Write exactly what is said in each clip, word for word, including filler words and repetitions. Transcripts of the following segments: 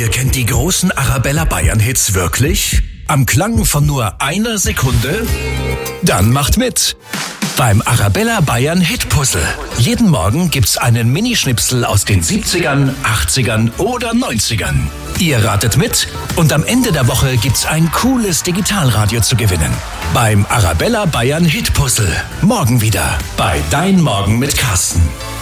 Ihr kennt die großen Arabella Bayern Hits wirklich? Am Klang von nur einer Sekunde? Dann macht mit beim Arabella Bayern Hit Puzzle. Jeden Morgen gibt's einen Minischnipsel aus den siebzigern, achtzigern oder neunzigern. Ihr ratet mit und am Ende der Woche gibt's ein cooles Digitalradio zu gewinnen. Beim Arabella Bayern Hit Puzzle. Morgen wieder bei Dein Morgen mit Carsten.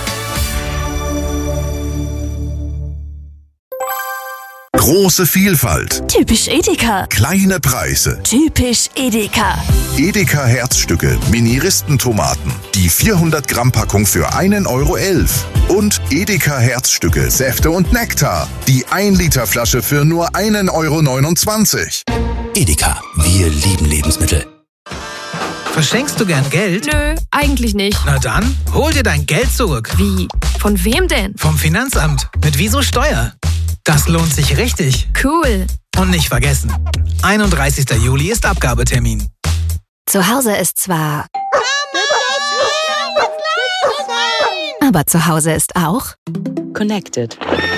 Große Vielfalt. Typisch Edeka. Kleine Preise. Typisch Edeka. Edeka Herzstücke, Mini-Ristentomaten. Die vierhundert Gramm Packung für einen Euro elf. Und Edeka Herzstücke, Säfte und Nektar. Die ein Liter Flasche für nur einen Euro neunundzwanzig. Edeka, wir lieben Lebensmittel. Verschenkst du gern Geld? Nö, eigentlich nicht. Na dann, hol dir dein Geld zurück. Wie? Von wem denn? Vom Finanzamt. Mit Wieso Steuer. Das lohnt sich richtig. Cool. Und nicht vergessen, einunddreißigster Juli ist Abgabetermin. Zu Hause ist zwar... Aber zu Hause ist auch... Connected.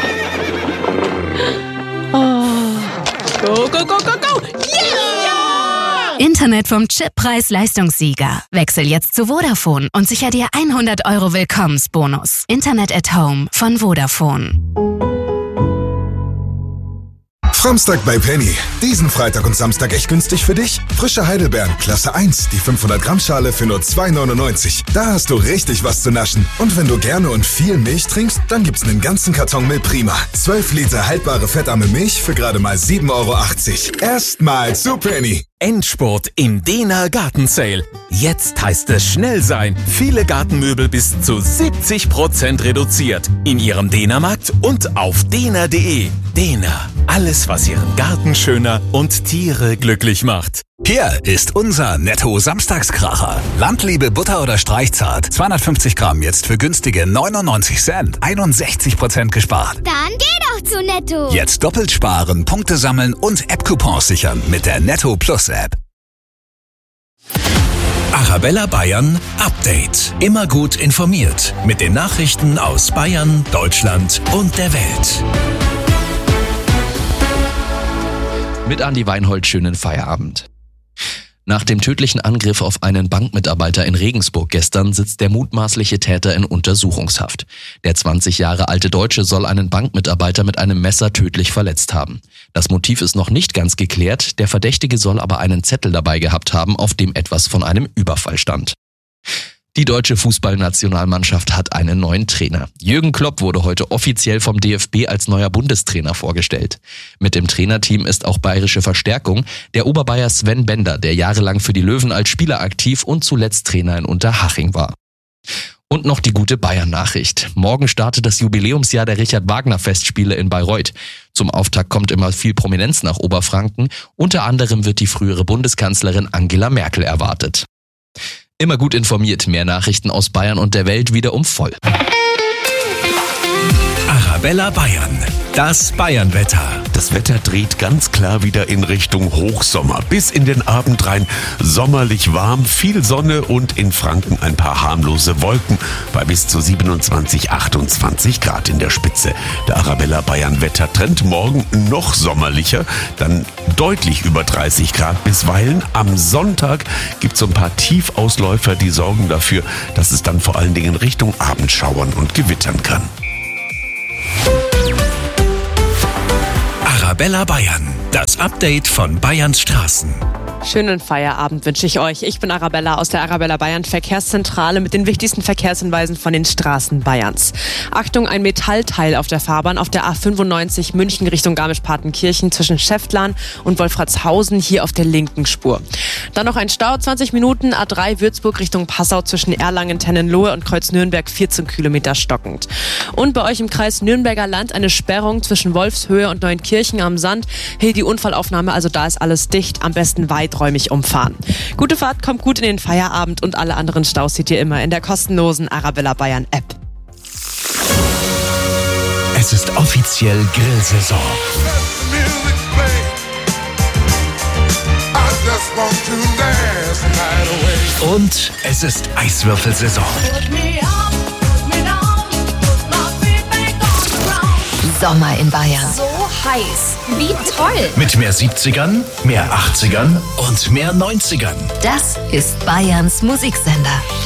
Oh. Go, go, go, go, go! Yeah! Internet vom Chip Preis-Leistungssieger. Wechsel jetzt zu Vodafone und sicher dir hundert Euro Willkommensbonus. Internet at Home von Vodafone. Samstag bei Penny. Diesen Freitag und Samstag echt günstig für dich? Frische Heidelbeeren, Klasse eins, die fünfhundert Gramm Schale für nur zwei neunundneunzig. Da hast du richtig was zu naschen. Und wenn du gerne und viel Milch trinkst, dann gibt's einen ganzen Karton Milch Prima. zwölf Liter haltbare fettarme Milch für gerade mal sieben Euro achtzig. Erstmal zu Penny. Endspurt im Dehner Gartensale. Jetzt heißt es schnell sein. Viele Gartenmöbel bis zu siebzig Prozent reduziert. In Ihrem Dehnermarkt und auf dehner punkt de. Dehner. Alles, was Ihren Garten schöner und Tiere glücklich macht. Hier ist unser Netto-Samstagskracher. Landliebe Butter oder Streichzart. zweihundertfünfzig Gramm jetzt für günstige neunundneunzig Cent. einundsechzig Prozent gespart. Dann geh doch zu Netto. Jetzt doppelt sparen, Punkte sammeln und App-Coupons sichern mit der Netto Plus App. Arabella Bayern Update. Immer gut informiert mit den Nachrichten aus Bayern, Deutschland und der Welt. Mit Andi Weinhold schönen Feierabend. Nach dem tödlichen Angriff auf einen Bankmitarbeiter in Regensburg gestern sitzt der mutmaßliche Täter in Untersuchungshaft. Der zwanzig Jahre alte Deutsche soll einen Bankmitarbeiter mit einem Messer tödlich verletzt haben. Das Motiv ist noch nicht ganz geklärt, der Verdächtige soll aber einen Zettel dabei gehabt haben, auf dem etwas von einem Überfall stand. Die deutsche Fußballnationalmannschaft hat einen neuen Trainer. Jürgen Klopp wurde heute offiziell vom D F B als neuer Bundestrainer vorgestellt. Mit dem Trainerteam ist auch bayerische Verstärkung. Der Oberbayer Sven Bender, der jahrelang für die Löwen als Spieler aktiv und zuletzt Trainer in Unterhaching war. Und noch die gute Bayern-Nachricht. Morgen startet das Jubiläumsjahr der Richard-Wagner-Festspiele in Bayreuth. Zum Auftakt kommt immer viel Prominenz nach Oberfranken. Unter anderem wird die frühere Bundeskanzlerin Angela Merkel erwartet. Immer gut informiert, mehr Nachrichten aus Bayern und der Welt wieder um voll. Arabella Bayern, das Bayernwetter. Das Wetter dreht ganz klar wieder in Richtung Hochsommer. Bis in den Abend rein sommerlich warm, viel Sonne und in Franken ein paar harmlose Wolken bei bis zu siebenundzwanzig, achtundzwanzig Grad in der Spitze. Der Arabella Bayern Wettertrend morgen noch sommerlicher, dann deutlich über dreißig Grad bisweilen. Am Sonntag gibt es so ein paar Tiefausläufer, die sorgen dafür, dass es dann vor allen Dingen Richtung Abend schauern und gewittern kann. Arabella Bayern, das Update von Bayerns Straßen. Schönen Feierabend wünsche ich euch. Ich bin Arabella aus der Arabella Bayern Verkehrszentrale mit den wichtigsten Verkehrshinweisen von den Straßen Bayerns. Achtung, ein Metallteil auf der Fahrbahn auf der A fünfundneunzig München Richtung Garmisch-Partenkirchen zwischen Schäftlarn und Wolfratshausen hier auf der linken Spur. Dann noch ein Stau, zwanzig Minuten, A drei Würzburg Richtung Passau zwischen Erlangen, Tennenlohe und Kreuz Nürnberg, vierzehn Kilometer stockend. Und bei euch im Kreis Nürnberger Land eine Sperrung zwischen Wolfshöhe und Neunkirchen am Sand. Hey, die Unfallaufnahme, also da ist alles dicht, am besten weit räumig umfahren. Gute Fahrt, kommt gut in den Feierabend und alle anderen Staus seht ihr immer in der kostenlosen Arabella Bayern App. Es ist offiziell Grillsaison. Und es ist Eiswürfelsaison. Sommer in Bayern. So heiß. Wie toll. Mit mehr siebzigern, mehr achtzigern und mehr neunzigern. Das ist Bayerns Musiksender.